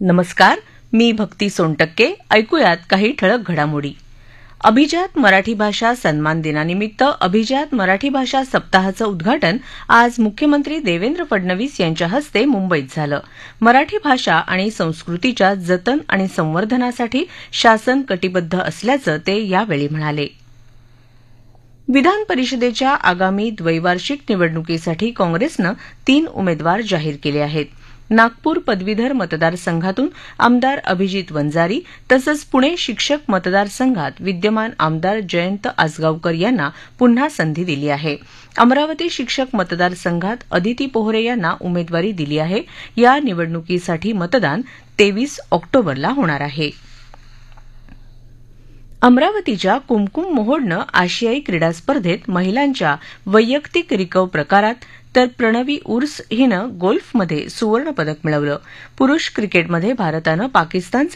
नमस्कार, मी भक्ती सोनटक्के. ऐकूयात काही ठळक घडामोडी. अभिजात मराठी भाषा सन्मान दिनानिमित्त अभिजात मराठी भाषा सप्ताहाचं उद्घाटन आज मुख्यमंत्री देवेंद्र फडणवीस यांच्या हस्ते मुंबईत झालं. मराठी भाषा आणि संस्कृतीच्या जतन आणि संवर्धनासाठी शासन कटिबद्ध असल्याचं ते यावेळी म्हणाले. विधान परिषदेच्या आगामी द्वैवार्षिक निवडणुकीसाठी काँग्रेसनं 3 उमेदवार जाहीर केले आहेत. नागपूर पदवीधर मतदारसंघातून आमदार अभिजित वंजारी तसंच पुणे शिक्षक मतदारसंघात विद्यमान आमदार जयंत आसगावकर यांना पुन्हा संधी दिली आहे. अमरावती शिक्षक मतदारसंघात अदिती पोहरे यांना उमेदवारी दिली आहे. या निवडणुकीसाठी मतदान 23 ऑक्टोबरला होणार आहे. अमरावतीच्या कुमकुम मोहोडनं आशियाई क्रीडा स्पर्धेत महिलांच्या वैयक्तिक रिकर्व्ह प्रकारात तर प्रणवी उर्स हिनं गोल्फमध्ये सुवर्णपदक मिळवलं. पुरुष क्रिकेटमध्ये भारतानं पाकिस्तानचा